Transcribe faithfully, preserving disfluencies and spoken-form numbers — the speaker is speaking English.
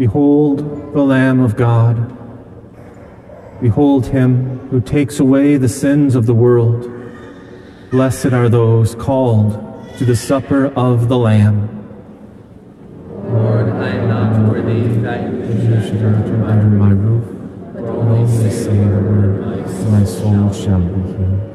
Behold the Lamb of God. Behold him who takes away the sins of the world. Blessed are those called to the supper of the Lamb. Lord, I am not worthy that you should enter under my roof, but only say the word, my soul shall be healed.